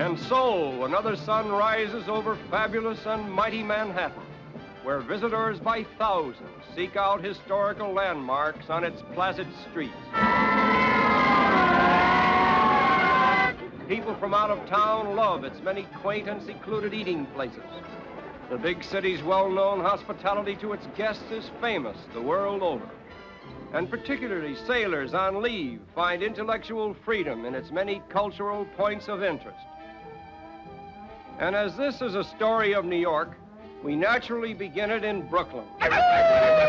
And so, another sun rises over fabulous and mighty Manhattan, where visitors by thousands seek out historical landmarks on its placid streets. People from out of town love its many quaint and secluded eating places. The big city's well-known hospitality to its guests is famous the world over. And particularly sailors on leave find intellectual freedom in its many cultural points of interest. And as this is a story of New York, we naturally begin it in Brooklyn.